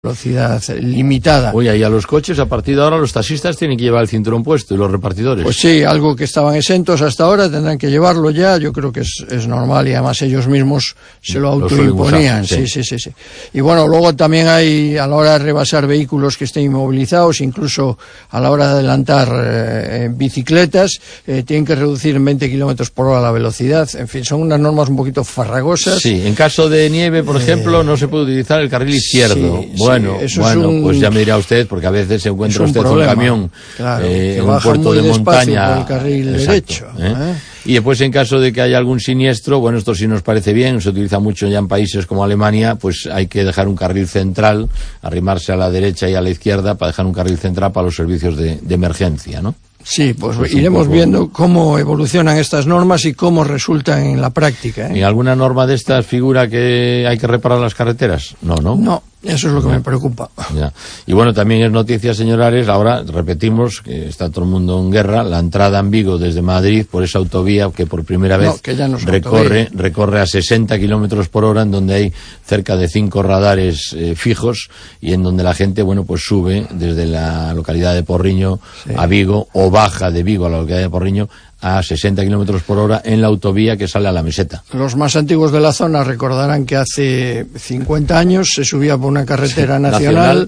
velocidad limitada. Oye, y a los coches, a partir de ahora, los taxistas tienen que llevar el cinturón puesto y los repartidores. Pues sí, algo que estaban exentos hasta ahora tendrán que llevarlo ya. Yo creo que es normal y además ellos mismos se lo autoimponían. Sí. Y bueno, luego también hay, a la hora de rebasar vehículos que estén inmovilizados, incluso a la hora de adelantar bicicletas, tienen que reducir en 20 kilómetros por hora la velocidad. En fin, son unas normas un poquito farragosas. Sí, en caso de nieve, por ejemplo, no se puede utilizar el carril izquierdo. Bueno, pues ya me dirá usted, porque a veces se encuentra usted con un camión en un puerto de montaña por el carril derecho. Y después, en caso de que haya algún siniestro, bueno, esto sí nos parece bien, se utiliza mucho ya en países como Alemania, pues hay que dejar un carril central, arrimarse a la derecha y a la izquierda para dejar un carril central para los servicios de emergencia, ¿no? Sí, pues iremos viendo cómo evolucionan estas normas y cómo resultan en la práctica. ¿En alguna norma de estas figura que hay que reparar las carreteras? No, eso es lo que me preocupa. Ya. Y bueno, también es noticia, señor Ares, ahora repetimos que está todo el mundo en guerra, la entrada en Vigo desde Madrid por esa autovía que por primera vez recorre a 60 kilómetros por hora, en donde hay cerca de 5 radares fijos y en donde la gente, bueno, pues sube desde la localidad de Porriño a Vigo o baja de Vigo a la localidad de Porriño a 60 kilómetros por hora en la autovía que sale a la Meseta. Los más antiguos de la zona recordarán que hace 50 años se subía por una carretera nacional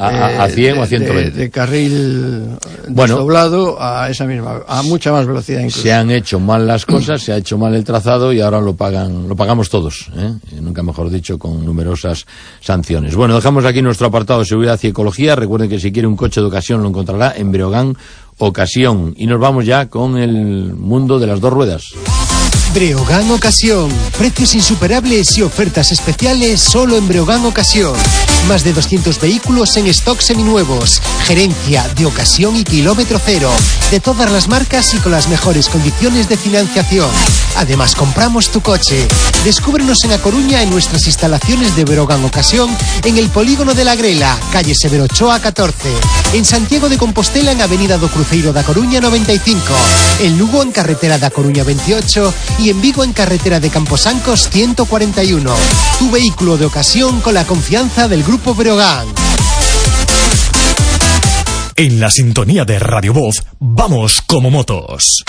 a 100 o a 120. De carril desdoblado a esa misma, a mucha más velocidad incluso. Se han hecho mal las cosas, se ha hecho mal el trazado y ahora lo pagamos todos, nunca mejor dicho, con numerosas sanciones. Bueno, dejamos aquí nuestro apartado de seguridad y ecología. Recuerden que si quiere un coche de ocasión lo encontrará en Breogán Ocasión. Y nos vamos ya con el mundo de las dos ruedas. Breogán Ocasión. Precios insuperables y ofertas especiales solo en Breogán Ocasión. Más de 200 vehículos en stock seminuevos. Gerencia de ocasión y kilómetro cero. De todas las marcas y con las mejores condiciones de financiación. Además, compramos tu coche. Descúbrenos en A Coruña en nuestras instalaciones de Breogán Ocasión, en el Polígono de la Grela, calle Severo Ochoa 14. En Santiago de Compostela, en Avenida do Cruceiro da Coruña 95. En Lugo, en Carretera da Coruña 28. Y en Vigo, en Carretera de Camposancos 141. Tu vehículo de ocasión con la confianza del Grupo Breogán. En la sintonía de Radio Voz, vamos como motos.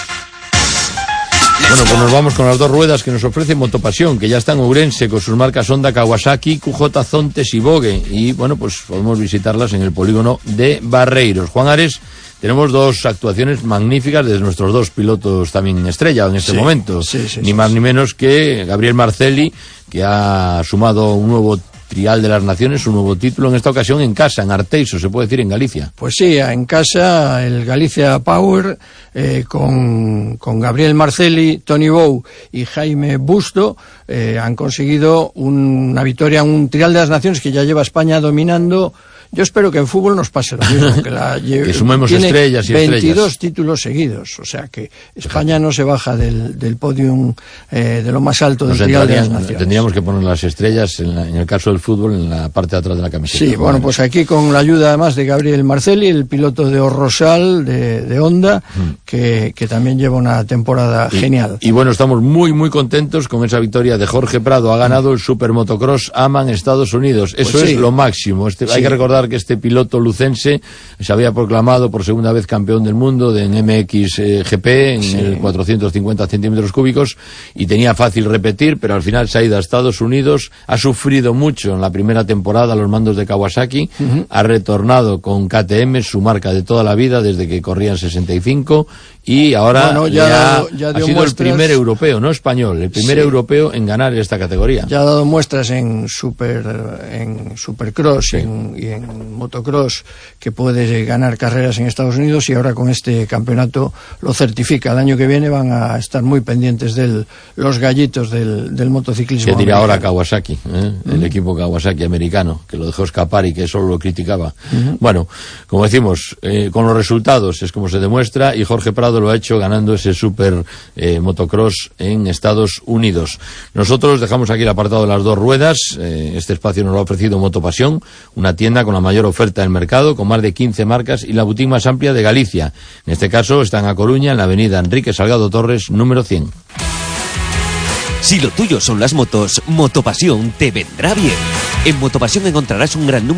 Bueno, pues nos vamos con las dos ruedas que nos ofrece Motopasión, que ya está en Ourense con sus marcas Honda, Kawasaki, QJ, Zontes y Vogue. Y bueno, pues podemos visitarlas en el polígono de Barreiros. Juan Ares, tenemos dos actuaciones magníficas de nuestros dos pilotos también estrella en este momento. Ni más ni menos que Gabriel Marcelli, que ha sumado un nuevo Trial de las Naciones, un nuevo título, en esta ocasión en casa, en Arteixo, se puede decir, en Galicia. Pues sí, en casa, el Galicia Power, con Gabriel Marcelli, Tony Bou y Jaime Busto, han conseguido una victoria en un Trial de las Naciones que ya lleva España dominando. Yo espero que en fútbol nos pase lo mismo, que sumemos estrellas y 22 títulos seguidos, o sea que España no se baja del podium de lo más alto del Trial de las Naciones. Tendríamos que poner las estrellas, en el caso del fútbol, en la parte de atrás de la camiseta. Sí, bueno, pues aquí con la ayuda además de Gabriel Marcelli, el piloto de Orrosal, de Honda, que también lleva una temporada genial. Y bueno, estamos muy, muy contentos con esa victoria de Jorge Prado. Ha ganado el Super Motocross AMAN Estados Unidos. Eso es lo máximo. Hay que recordar que este piloto lucense se había proclamado por segunda vez campeón del mundo en MXGP, en el 450 centímetros cúbicos, y tenía fácil repetir, pero al final se ha ido a Estados Unidos, ha sufrido mucho en la primera temporada a los mandos de Kawasaki, ha retornado con KTM, su marca de toda la vida, desde que corría en 65, y ahora ya ha sido el primer europeo, no español, el primer europeo en ganar esta categoría. Ya ha dado muestras en Supercross y en motocross que puede ganar carreras en Estados Unidos, y ahora con este campeonato lo certifica. El año que viene van a estar muy pendientes de los gallitos del motociclismo. ¿Qué dirá ahora Kawasaki, el equipo Kawasaki americano, que lo dejó escapar y que solo lo criticaba? Bueno, como decimos, con los resultados es como se demuestra, y Jorge Prado lo ha hecho ganando ese super motocross en Estados Unidos. Nosotros dejamos aquí el apartado de las dos ruedas. Este espacio nos lo ha ofrecido Motopasión, una tienda con la mayor oferta del mercado, con más de 15 marcas y la boutique más amplia de Galicia. En este caso está en A Coruña, en la avenida Enrique Salgado Torres, número 100. Si lo tuyo son las motos, Motopasión te vendrá bien. En Motopasión encontrarás un gran número